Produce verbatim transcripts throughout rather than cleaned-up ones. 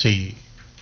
Sí.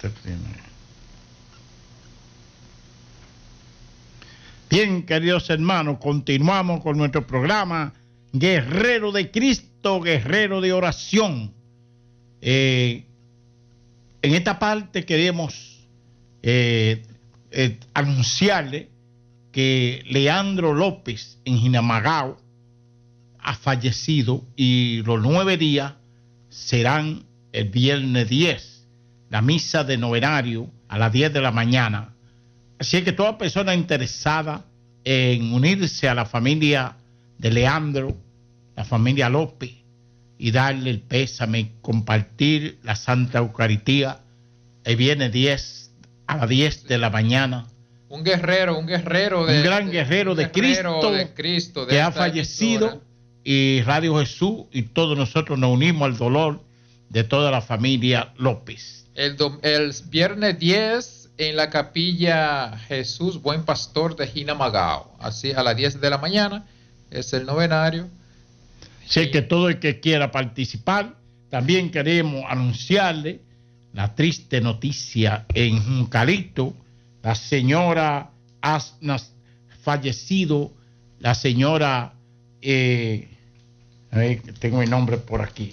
Bien, queridos hermanos, continuamos con nuestro programa Guerrero de Cristo, Guerrero de Oración. Eh, en esta parte queremos eh, eh, anunciarle que Leandro López en Jinamagao ha fallecido y los nueve días serán el viernes diez, la misa de novenario a las diez de la mañana. Así que toda persona interesada en unirse a la familia de Leandro, la familia López, y darle el pésame, compartir la Santa Eucaristía el viernes diez a las diez de la mañana. Un guerrero, un guerrero de, un gran guerrero, de, de, guerrero Cristo, de Cristo de que ha fallecido emisora. Y Radio Jesús y todos nosotros nos unimos al dolor de toda la familia López. El, el viernes diez en la capilla Jesús Buen Pastor de Jinamagao, así a las diez de la mañana es el novenario. Sé y... que todo el que quiera participar, también queremos anunciarle la triste noticia en Juncalito. La señora ha fallecido, la señora, eh, a ver, tengo el nombre por aquí,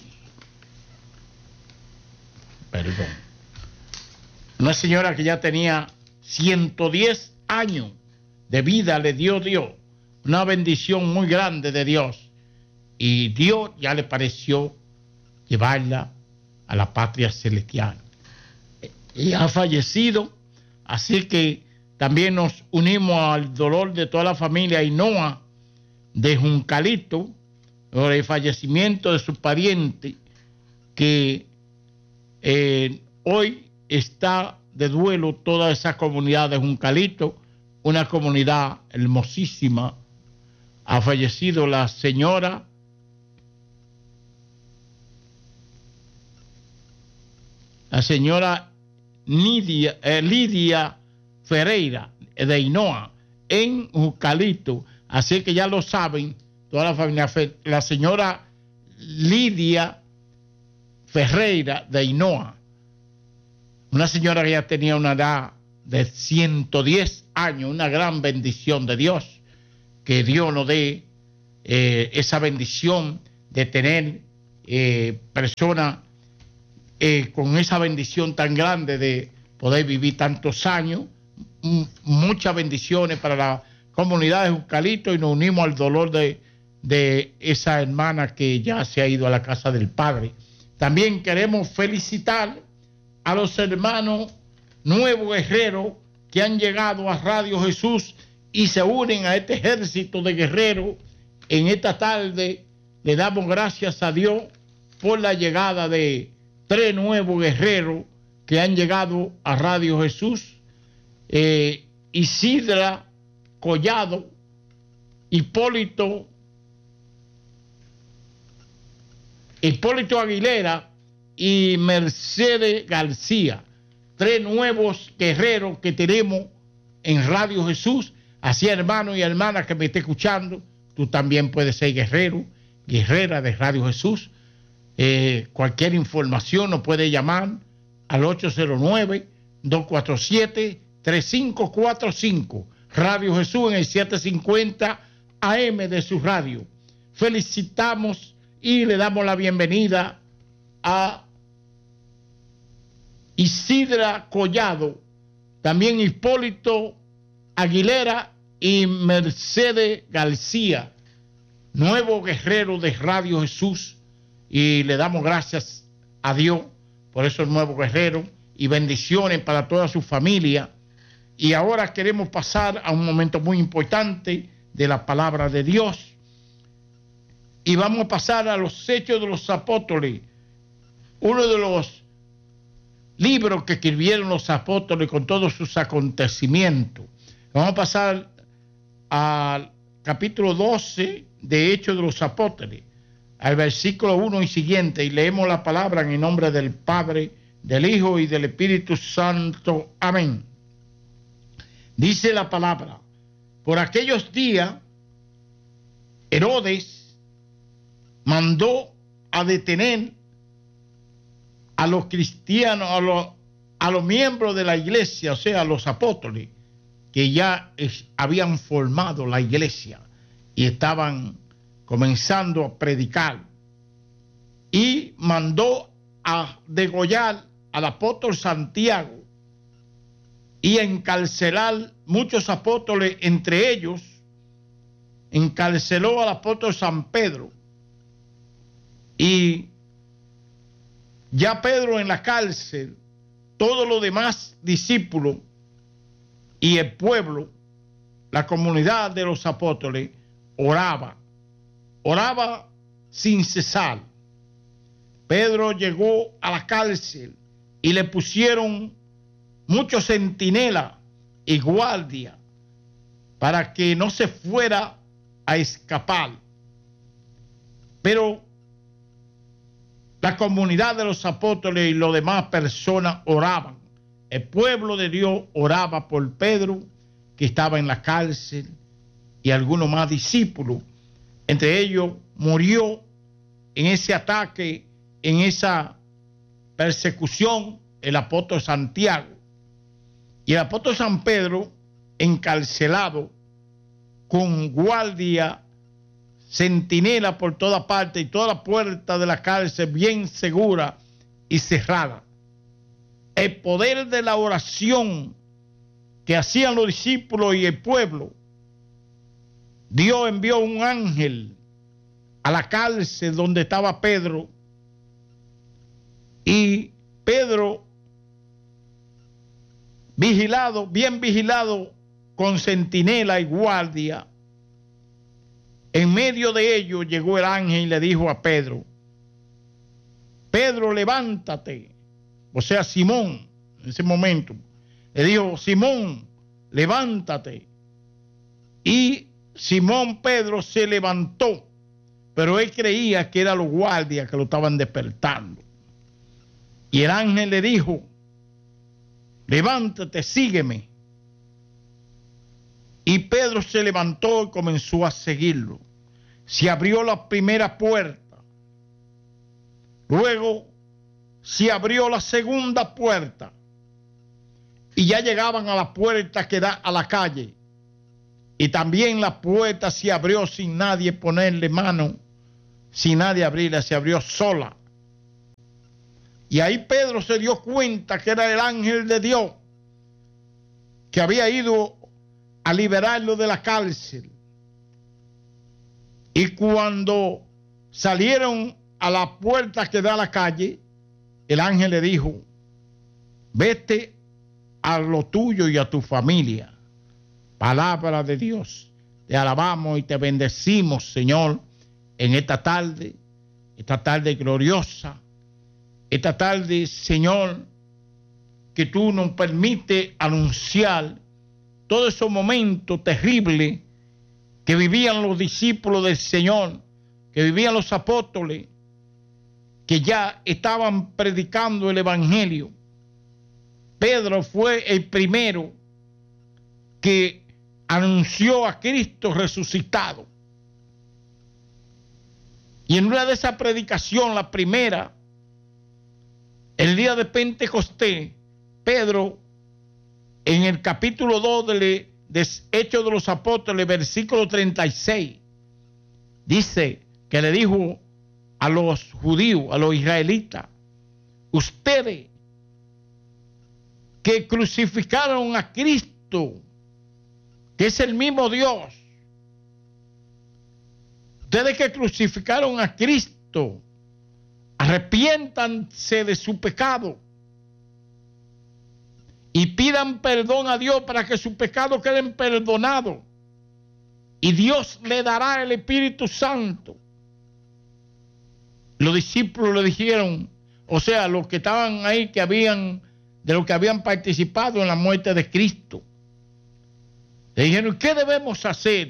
perdón, una señora que ya tenía ciento diez años de vida, le dio Dios, una bendición muy grande de Dios, y Dios ya le pareció llevarla a la patria celestial, y ha fallecido. Así que también nos unimos al dolor de toda la familia Ainhoa de Juncalito por el fallecimiento de su pariente, que eh, hoy está de duelo toda esa comunidad de Juncalito, una comunidad hermosísima. Ha fallecido la señora la señora Lidia, eh, Lidia Ferreira de Ainhoa en Juncalito, así que ya lo saben toda la familia. La señora Lidia Ferreira de Ainhoa, una señora que ya tenía una edad de ciento diez años, una gran bendición de Dios, que Dios nos dé eh, esa bendición de tener eh, personas Eh, con esa bendición tan grande de poder vivir tantos años. M muchas bendiciones para la comunidad de Juncalito, y nos unimos al dolor de, de esa hermana que ya se ha ido a la casa del Padre. También queremos felicitar a los hermanos nuevos guerreros que han llegado a Radio Jesús y se unen a este ejército de guerreros. En esta tarde le damos gracias a Dios por la llegada de tres nuevos guerreros que han llegado a Radio Jesús. Eh, Isidra Collado, Hipólito, Hipólito Aguilera y Mercedes García. Tres nuevos guerreros que tenemos en Radio Jesús. Así, hermano y hermana que me esté escuchando, tú también puedes ser guerrero, guerrera de Radio Jesús. Eh, cualquier información nos puede llamar al ocho cero nueve, dos cuatro siete, tres cinco cuatro cinco. Radio Jesús en el setecientos cincuenta A M de su radio. Felicitamos y le damos la bienvenida a Isidra Collado, también Hipólito Aguilera y Mercedes García, nuevo guerrero de Radio Jesús. Y le damos gracias a Dios por esos nuevos guerreros y bendiciones para toda su familia. Y ahora queremos pasar a un momento muy importante de la palabra de Dios. Y vamos a pasar a los Hechos de los Apóstoles, uno de los libros que escribieron los apóstoles con todos sus acontecimientos. Vamos a pasar al capítulo doce de Hechos de los Apóstoles, al versículo uno y siguiente, y leemos la palabra en el nombre del Padre, del Hijo y del Espíritu Santo. Amén. Dice la palabra: por aquellos días, Herodes mandó a detener a los cristianos, a los, a los miembros de la iglesia, o sea, a los apóstoles, que ya es, habían formado la iglesia y estaban comenzando a predicar. Y mandó a degollar al apóstol Santiago y a encarcelar muchos apóstoles, entre ellos encarceló al apóstol San Pedro. Y ya Pedro en la cárcel, todos los demás discípulos y el pueblo, la comunidad de los apóstoles, oraba, oraba sin cesar. Pedro llegó a la cárcel y le pusieron muchos centinelas y guardia para que no se fuera a escapar. Pero la comunidad de los apóstoles y las demás personas oraban. El pueblo de Dios oraba por Pedro, que estaba en la cárcel, y algunos más discípulos. Entre ellos murió en ese ataque, en esa persecución, el apóstol Santiago. Y el apóstol San Pedro, encarcelado, con guardia, centinela por toda parte, y toda la puerta de la cárcel bien segura y cerrada. El poder de la oración que hacían los discípulos y el pueblo, Dios envió un ángel a la cárcel donde estaba Pedro, y Pedro, vigilado, bien vigilado, con centinela y guardia, en medio de ellos llegó el ángel y le dijo a Pedro: Pedro, levántate. O sea, Simón, en ese momento, le dijo: Simón, levántate. Y Simón Pedro se levantó, pero él creía que eran los guardias que lo estaban despertando. Y el ángel le dijo: levántate, sígueme. Y Pedro se levantó y comenzó a seguirlo. Se abrió la primera puerta. Luego se abrió la segunda puerta. Y ya llegaban a la puerta que da a la calle. Y también la puerta se abrió sin nadie ponerle mano, sin nadie abrirla, se abrió sola. Y ahí Pedro se dio cuenta que era el ángel de Dios, que había ido a liberarlo de la cárcel. Y cuando salieron a la puerta que da a la calle, el ángel le dijo: vete a lo tuyo y a tu familia. Palabra de Dios. Te alabamos y te bendecimos, Señor, en esta tarde, esta tarde gloriosa, esta tarde, Señor, que tú nos permites anunciar todos esos momentos terribles que vivían los discípulos del Señor, que vivían los apóstoles, que ya estaban predicando el Evangelio. Pedro fue el primero que anunció a Cristo resucitado. Y en una de esas predicaciones, la primera, el día de Pentecostés, Pedro, en el capítulo dos de, de Hechos de los Apóstoles, versículo treinta y seis, dice que le dijo a los judíos, a los israelitas: ustedes que crucificaron a Cristo, que es el mismo Dios, ustedes que crucificaron a Cristo, arrepiéntanse de su pecado y pidan perdón a Dios para que sus pecados queden perdonados, y Dios le dará el Espíritu Santo. Los discípulos le dijeron, o sea, los que estaban ahí, que habían, de los que habían participado en la muerte de Cristo, le dijeron: ¿qué debemos hacer?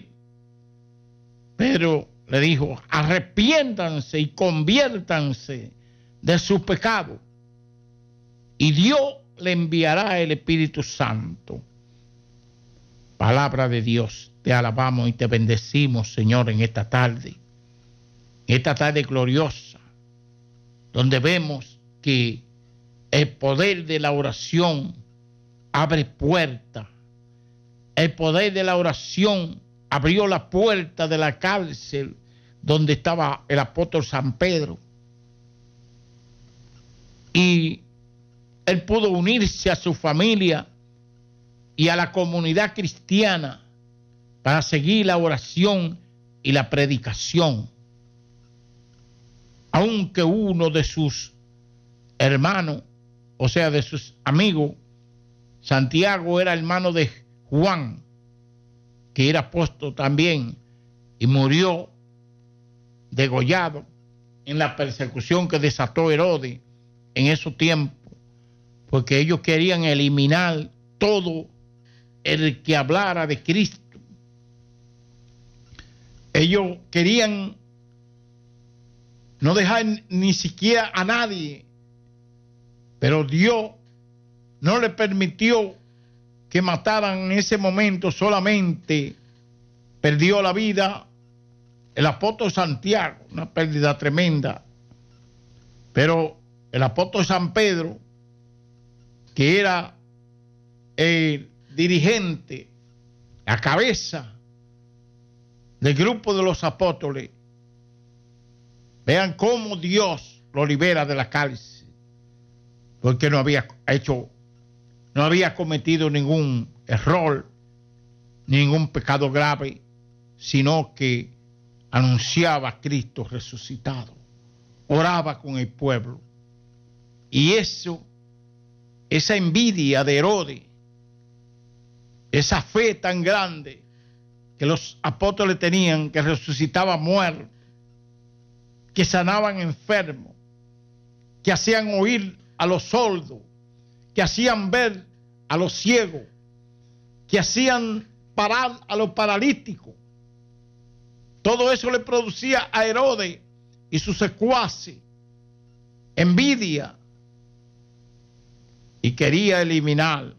Pero le dijo: arrepiéntanse y conviértanse de sus pecados, y Dios le enviará el Espíritu Santo. Palabra de Dios. Te alabamos y te bendecimos, Señor, en esta tarde, en esta tarde gloriosa, donde vemos que El poder de la oración abre puertas. El poder de la oración abrió la puerta de la cárcel donde estaba el apóstol San Pedro. Y él pudo unirse a su familia y a la comunidad cristiana para seguir la oración y la predicación. Aunque uno de sus hermanos, o sea, de sus amigos, Santiago era hermano de Juan, que era apóstol también, y murió degollado en la persecución que desató Herodes en esos tiempos, porque ellos querían eliminar todo el que hablara de Cristo. Ellos querían no dejar ni siquiera a nadie, pero Dios no le permitió que mataran en ese momento. Solamente perdió la vida el apóstol Santiago, una pérdida tremenda, pero el apóstol San Pedro, que era el dirigente, la cabeza del grupo de los apóstoles, vean cómo Dios lo libera de la cárcel, porque no había hecho, no había cometido ningún error, ningún pecado grave, sino que anunciaba a Cristo resucitado, oraba con el pueblo. Y eso, esa envidia de Herodes, esa fe tan grande que los apóstoles tenían, que resucitaba muertos, que sanaban enfermos, que hacían oír a los sordos, que hacían ver a los ciegos, que hacían parar a los paralíticos. Todo eso le producía a Herodes y sus secuaces envidia, y quería eliminar.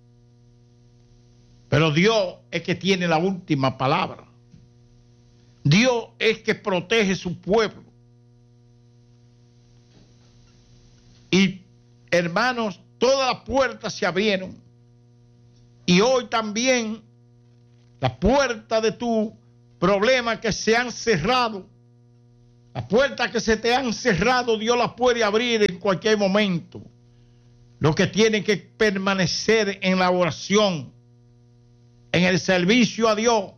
Pero Dios es que tiene la última palabra. Dios es que protege su pueblo. Y hermanos, todas las puertas se abrieron. Y hoy también las puertas de tu problema que se han cerrado, las puertas que se te han cerrado, Dios las puede abrir en cualquier momento. Lo que tiene que permanecer en la oración, en el servicio a Dios,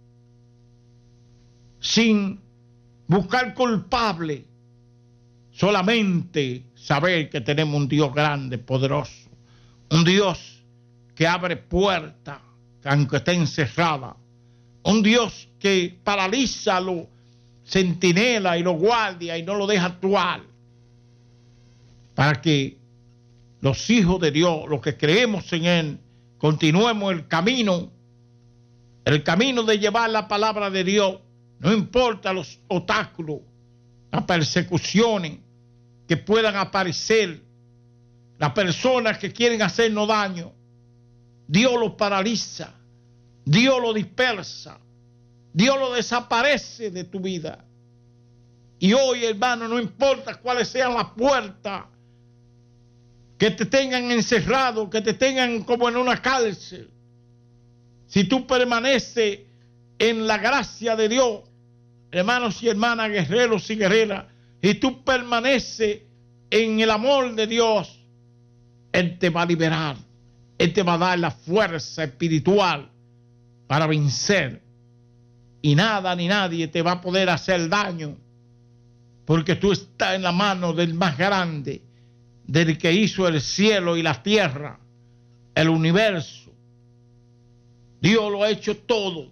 sin buscar culpable, solamente saber que tenemos un Dios grande, poderoso, un Dios que abre puertas aunque esté encerrada, un Dios que paraliza a los centinelas y los guardias y no lo deja actuar, para que los hijos de Dios, los que creemos en Él, continuemos el camino, el camino de llevar la palabra de Dios, no importa los obstáculos, las persecuciones que puedan aparecer, las personas que quieren hacernos daño. Dios los paraliza, Dios los dispersa, Dios los desaparece de tu vida. Y hoy, hermano, no importa cuáles sean las puertas que te tengan encerrado, que te tengan como en una cárcel, si tú permaneces en la gracia de Dios, hermanos y hermanas, guerreros y guerreras, y tú permaneces en el amor de Dios, Él te va a liberar, Él te va a dar la fuerza espiritual para vencer, y nada ni nadie te va a poder hacer daño, porque tú estás en la mano del más grande, del que hizo el cielo y la tierra, el universo. Dios lo ha hecho todo.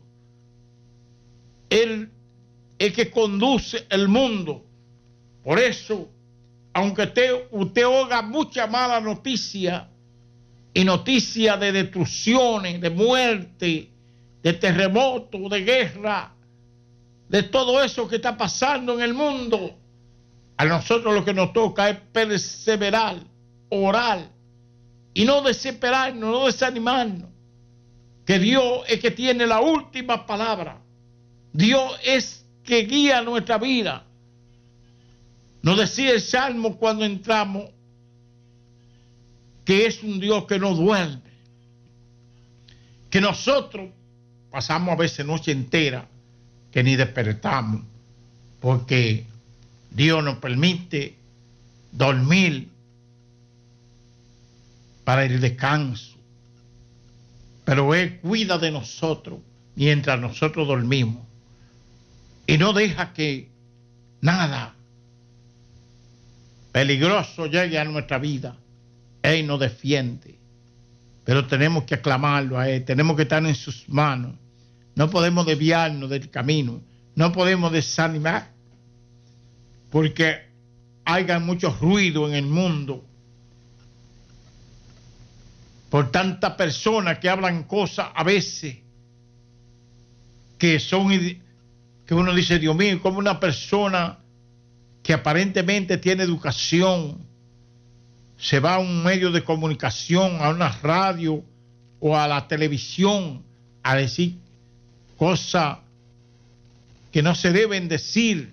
Él es que conduce el mundo. Por eso, aunque usted, usted oiga mucha mala noticia y noticias de destrucciones, de muerte, de terremotos, de guerra, de todo eso que está pasando en el mundo, a nosotros lo que nos toca es perseverar, orar y no desesperarnos, no desanimarnos, que Dios es que tiene la última palabra. Dios es que guía nuestra vida. Nos decía el Salmo cuando entramos, que es un Dios que no duerme, que nosotros pasamos a veces noche entera que ni despertamos, porque Dios nos permite dormir para el descanso, pero Él cuida de nosotros mientras nosotros dormimos y no deja que nada peligroso llegue a nuestra vida. Él nos defiende, pero tenemos que aclamarlo a Él, tenemos que estar en sus manos, no podemos desviarnos del camino, no podemos desanimar, porque haya mucho ruido en el mundo, por tantas personas que hablan cosas a veces que son, que uno dice, Dios mío, como una persona que aparentemente tiene educación se va a un medio de comunicación, a una radio o a la televisión a decir cosas que no se deben decir.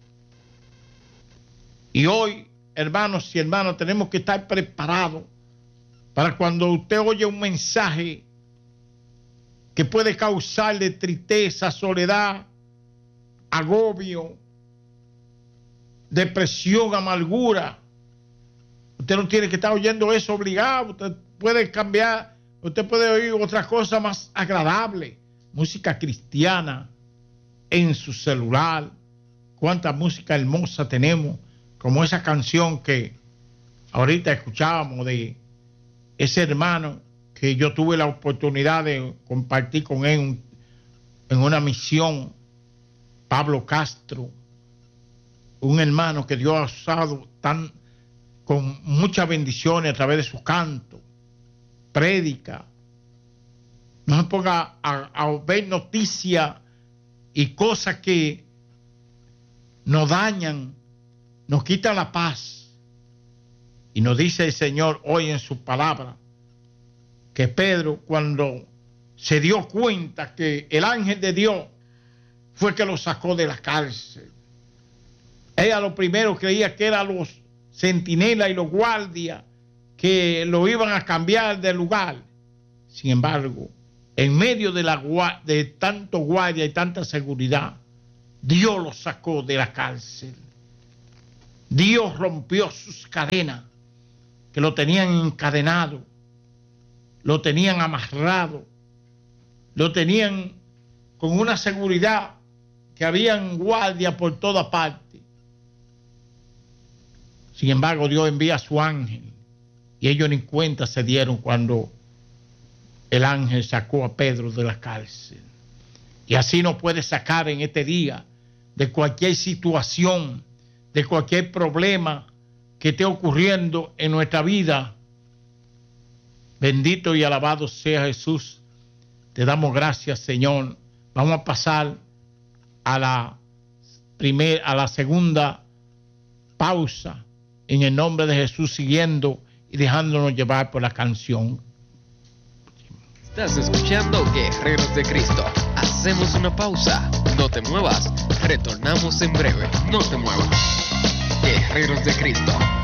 Y hoy, hermanos y hermanas, tenemos que estar preparados para cuando usted oye un mensaje que puede causarle tristeza, soledad, agobio, depresión, amargura. Usted no tiene que estar oyendo eso obligado. Usted puede cambiar, usted puede oír otra cosa más agradable, música cristiana en su celular. Cuánta música hermosa tenemos, como esa canción que ahorita escuchábamos de ese hermano que yo tuve la oportunidad de compartir con él en una misión, Pablo Castro, un hermano que Dios ha usado tan, con muchas bendiciones a través de su canto, prédica. No se ponga a, a ver noticias y cosas que nos dañan, nos quitan la paz. Y nos dice el Señor hoy en su palabra que Pedro, cuando se dio cuenta que el ángel de Dios fue que lo sacó de la cárcel, ella lo primero creía que eran los centinelas y los guardias que lo iban a cambiar de lugar. Sin embargo, en medio de, la, de tanto guardia y tanta seguridad, Dios lo sacó de la cárcel. Dios rompió sus cadenas que lo tenían encadenado, lo tenían amarrado, lo tenían con una seguridad que habían guardia por toda parte. Sin embargo, Dios envía a su ángel y ellos ni cuenta se dieron cuando el ángel sacó a Pedro de la cárcel. Y así nos puede sacar en este día de cualquier situación, de cualquier problema que esté ocurriendo en nuestra vida. Bendito y alabado sea Jesús. Te damos gracias, Señor. Vamos a pasar a la primera, a la segunda pausa en el nombre de Jesús, siguiendo y dejándonos llevar por la canción. Estás escuchando Guerreros de Cristo. Hacemos una pausa. No te muevas. Retornamos en breve. No te muevas. Guerreros de Cristo.